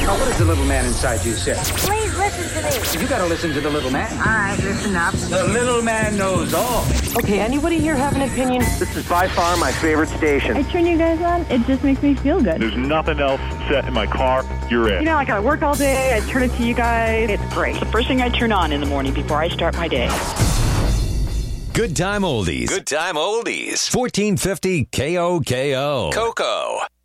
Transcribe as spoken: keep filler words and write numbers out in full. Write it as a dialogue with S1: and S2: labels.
S1: Now, what does the little man inside you say?
S2: Please listen to me.
S1: You gotta listen to the little man.
S2: All right, listen up.
S1: The little man knows all.
S3: Okay, anybody here have an opinion?
S4: This is by far my favorite station.
S5: I turn you guys on, it just makes me feel good.
S6: There's nothing else set in my car. You're it.
S5: You know, I gotta work all day, I turn it to you guys. It's great.
S7: The first thing I turn on in the morning before I start my day.
S8: Good time oldies.
S9: Good time oldies.
S8: fourteen fifty K O K O.
S9: Coco.